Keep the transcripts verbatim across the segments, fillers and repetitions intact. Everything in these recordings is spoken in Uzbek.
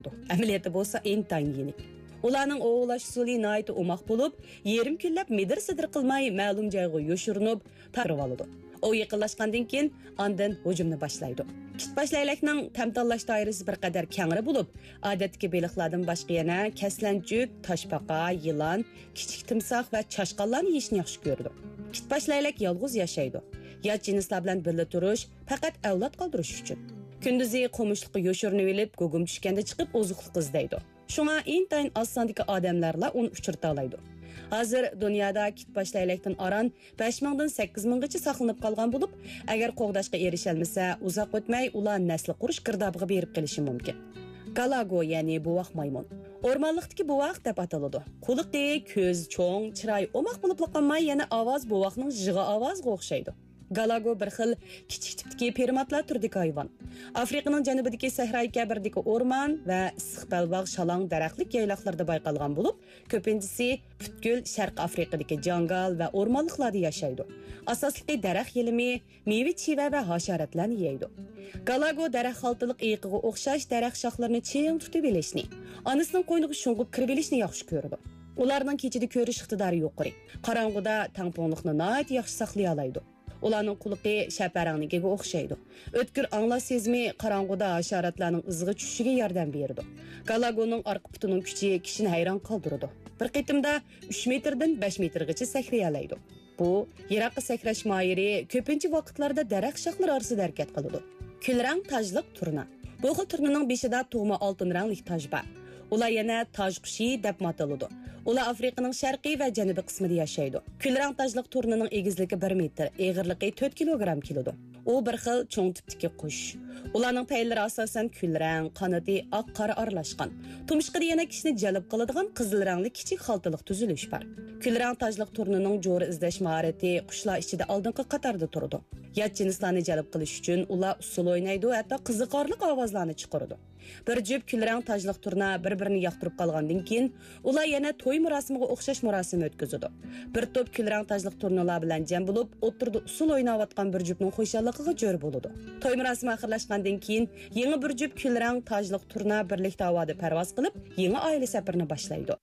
Amaliyoti bo'lsa intayin yenik. Ularning ovulash usuli nihoyatda umoq bo'lib, yarim kunlab midir-sidir qilmay ma'lum joyga yoshirinib, tarib oladi. O yaqinlashgandan keyin ondan hujumni boshlaydi. Kitboshlaylakning tamtanlash doirasi bir qadar kengri bo'lib, odatdagi baliqlardan boshqa yana kaslanjuk, toshbaqa, yilon, kichik timsoh va chashqonlarni yeyishni yaxshi ko'radi. Kitboshlaylak yolg'iz yashaydi. Yot jinslar bilan birga turish faqat avlod qoldirish uchun. Kunduzi qo'mishliqqa yoshirinib olib, gugum tushganda chiqib oziqlik izlaydi. Shunga intayin oz sondagi odamlarla uni uchirta oladi. Hozir dunyoda kitboshlaylakdan aran besh mingdan sakkiz minggacha saqlanib qolgan bo'lib, agar qo'g'dashga erishalmasa, uzoq o'tmay ular nasl qurish girdobiga berib qilishi mumkin. Galago, ya'ni buvoq maymun. O'rmonlikdagi buvoq deb ataladi. Quliqi, ko'z cho'ng, chiroy omoq bo'lib qolmay, yana ovoz buvoqning jig'i ovoziga o'xshaydi. Galago bir xil kichik tipdagi primatlar turidagi hayvon. Afrikaning janubidagi sahroy kabirdagi o'rmon va issiqbalbog' shalong daraxtlik yayloqlarda bayqalgan bo'lib, ko'pinchisi butkul Sharq Afrikadagi jangal va o'rmonliklarda yashaydi. Asosliqi daraxt yilimi, meva-cheva va hasharotlarni yeydi. Galago daraxt xaltaliq iyiqiga o'xshash daraxt shoxlarini cheng tutib olishni, onasining qo'yniga sho'ng'ib kirib olishni yaxshi ko'radi. Ularning kechida ko'rish iqtidori yuqori. Qorong'uda tangpongliqni nihoyat yaxshi saqlay oladi. Ularning quliqi shaparangnikiga o'xshaydi. O'tkir anglash sezimi qorong'uda hasharotlarning iziga tushishiga yordam beradi. Galagoning orqa butining kuchi kishini hayron qoldiradi. Bir qitimda uch metrdan besh metrgacha sakray oladi. Bu yiroqqa sakrash mohiri ko'pincha vaqtlarda daraxt shoxlari orasida harakat qiladi. Kulrang tojliq turna. Bu xil turnaning beshida tug'ma oltin rangli toj bor. Ular yana toj qushi deb ataladi. Ular Afrikaning sharqiy va janubiy qismida yashaydi. Kulrang tojliq turnaning egizligi bir metr, eg'irligi to'rt kilogramm keladi. U bir xil cho'ng tipdagi qush. Ularning paylari asosan kulrang, qanoti oq qora aralashgan. Tumshqida yana kishini jalb qiladigan qizil rangli kichik xaltaliq tuzilish bor. Kulrang tojliq turnining jo'ri izlash mahorati qushlar ichida oldingi qatorda turadi. Yot jinslarni jalb qilish uchun ular usul o'ynaydi, hatto qiziqarli ovozlarni chiqaradi. Bir jup kulrang tojliq turna bir-birini yoqtirib qolgandan keyin ular yana to'y murosimiga o'xshash murosim o'tkazadi. Bir to'p kulrang tojliq turnalar bilan jam bo'lib, o'tirda usul o'ynayotgan bir jupning xo'shalligiga jo'r bo'ladi. To'y murosimi oxirlashgandan keyin yangi bir jup kulrang tojliq turna birlikda havoda parvoz qilib, yangi oila safarini boshlaydi.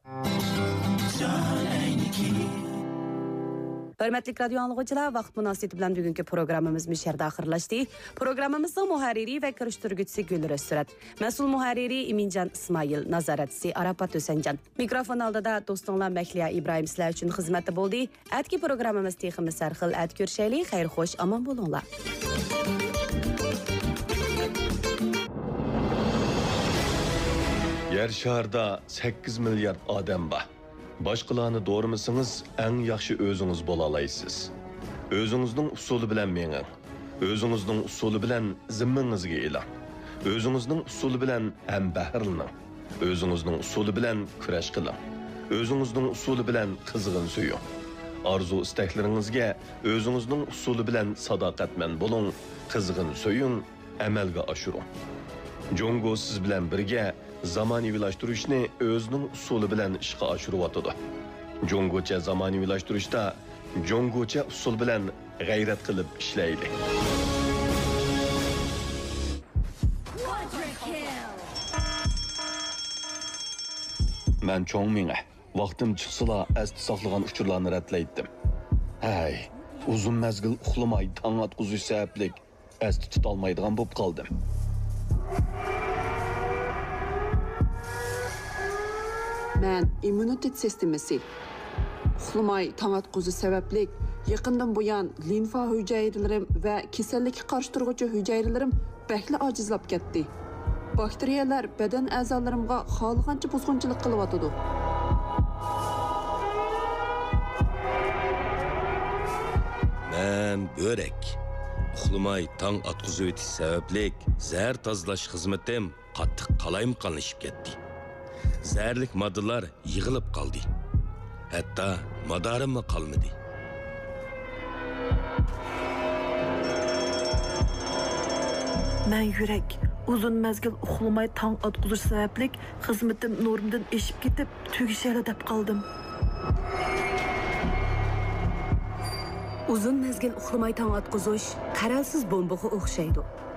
Hörmətli radio anlıqçılar, vaqt münasibəti bilan bugünkü proqramımız müşərdə axırlaşdı. Proqramımızın mühərriri və kirişdirgüçüsü Gülür Özsürət, məsul mühərriri İmincan İsmail, nazaratçısı Arapat Ösəncan. Mikrofon aldida dostunlar Məkliya İbrahim sizlər üçün xidmətdə boldu. Ətki proqramımız teximiz sərxil ət görüşəli, xeyir xoş, aman bolunlar. Yer şarda sakkiz milyard odam bor. Başqalarını doğramasanız en yaxşı özünüz bola alaysınız. Özünüzün usulü bilen menin, özünüzün usulü bilen zimminizge ilan, özünüzün usulü bilen hem bahırlının, özünüzün usulü bilen küreş kılın, özünüzün usulü bilen kızgın suyun. Arzu isteklerinizge özünüzün usulü bilen sadaqatmen bulun, kızgın suyun, emelge aşırın. Jongo siz bilen birge zamanivilaştırışni özünün usulü bilen işqa aşırıvatıdı. Jongocha zamanivilaştırışda Jongocha usul bilen gayret kılıp işleydi. Ben çoğun mine, vaktim çıksıla esti saklagan uçurlarını reddleydim. Hey, uzun mezgil uxlamay taң atqızı sebeplik esti tutalmaydigan bop kaldım. Mən immunitet sistemisi uxlamay taң atqızı səbəblik yaqından buyan limfa hüceyrelerim və kasallikka qarşı turğucu hüceyrelerim bəkli acizlab ketdi. Bakteriyalar bədən əzalarımğa xalığanca buzğunçılıq qılıvatıdı. Mən börək. Uxlamay taң atqızı ötiş səbəblik zəhər tazlaş xizmətim qattiq qalayımqanlaşıb ketdi. Zəhərlik maddalar yığılıb qaldı. Hətta madarım mı qalmadı. Mən yürək, uzun məzgil uxlamay taң atqızış səbəblik xizmətim normdan eşib ketib tügüşəli dəb qaldım. Uzun mezgil uxlamay taң atqızış qaralsız bombaga o'xshaydi.